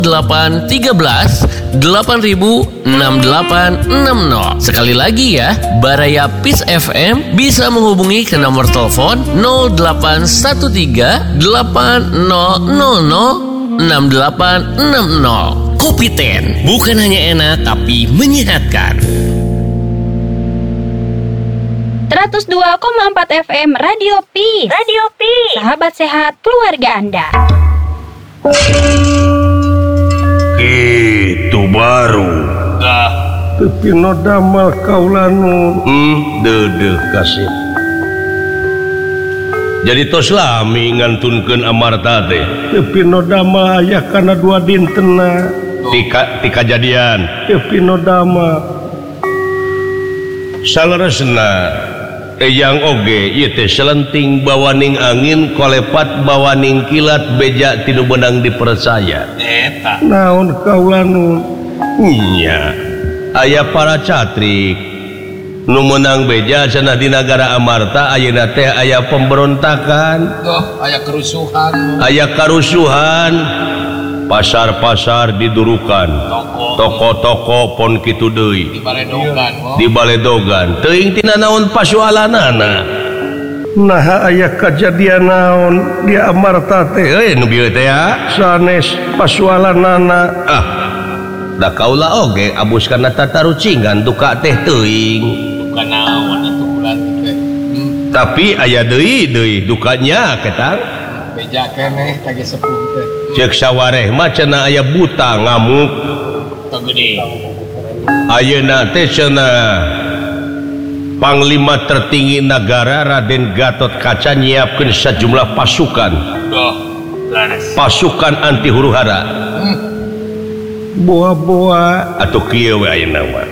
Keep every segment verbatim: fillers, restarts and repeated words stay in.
delapan tiga belas delapan ribu enam delapan enam nol. Sekali lagi ya, Baraya Peace F M bisa menghubungi ke nomor telepon nol delapan satu tiga delapan nol nol nol enam delapan enam nol. Kopi Ten bukan hanya enak tapi menyehatkan. seratus dua koma empat F M Radio Peace. Radio Peace. Sahabat sehat keluarga Anda. Itu baru. Nah, tapi no damal kaulanun. Hmm, dede kasih. Jadi tos lami ngantunkeun amarta teh. Tapi no damal aya kana dua dintenna. Tika tika jadian. Tapi no damal. Salaresna eyang oge ieu teh selenting bawaning angin kolepat bawaning kilat beja tinu benang dipercaya. eta. Naon kaulanun? Nya aya para catrik nu menang beja cenah di negara Amarta ayeuna teh aya pemberontakan, Tuh, aya kerusuhan. aya karusuhan, pasar-pasar didurukan, toko-toko pon kitu deui Di Baledogan. Oh. di Baledogan teuing tina naon pasualanana. Nah aya kejadian naon di Amarta teh euy nu bieu teh ya sanes pasualanana. Ah da kaula oge abus kana tatarucingan duka teh teuing. Bukan naon atuh bulan teh. Hmm. Tapi aya deui deui dukanya ketang. Beja keneh tagi sepuh teh. Cek sawareh mah cenah aya buta ngamuk. Teu gede. Ayeuna teh cenah Panglima tertinggi negara Raden Gatot Kaca nyiapkeun sajumlah pasukan. Tuh, laras. Pasukan anti huru-hara. Hmm. Boa-boa atuh kieu we ayeuna mah.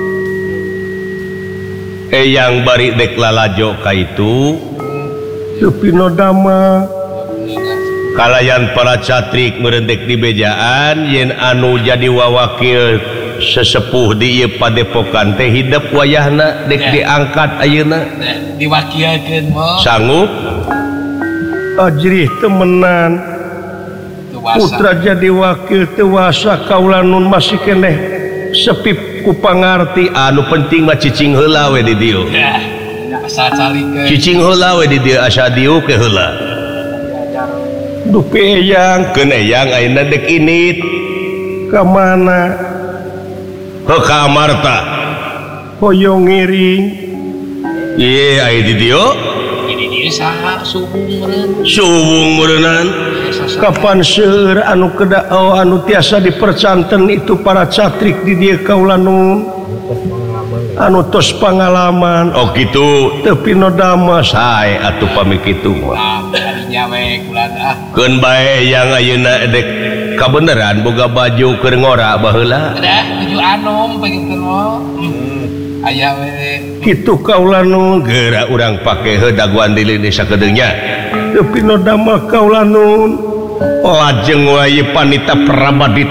Eyang bari dek lalajo ka itu. Teu no dama. Kalayan para catrik meredek di bejaan yen anu jadi wawakil sesepuh di ieu padepokan teh hidup wayahna dek Ya. diangkat ayeuna. Teh diwakilkeun mah. Sanggup ajrih temenan Tuasa. putra jadi wakil tewasa kaulanun masih keneh sepi ku pangarti anu penting mah cicing heula we di dieu. Ya. Asa carikeun. Cicing heula we di dieu asa dieu ke heula. Dupi eyang keun eyang ayeuna dek init ka mana? Heuh ka Amarta. Hoyong ngiring. Ieu aya di dieu. Ini dia saha subung meureun. Suwung meureunnan. Kapan seueur anu kedao anu tiasa dipercanten itu para catrik di dieu kaulanun anu tos pangalaman. Oh kitu teu pino dama sae atuh pami kitu mah. Ah, kadinya we kulan ah. Keun bae yang ayeuna dek kabeneran boga baju keur ngora baheula. Dah, tujuh anom pengen mah. Aya we. Kitu kaulanun geura urang pake heuh daguan di lini sakedeungnya. Teu pino dama kaulanun. Lajeng wae panita Prabadita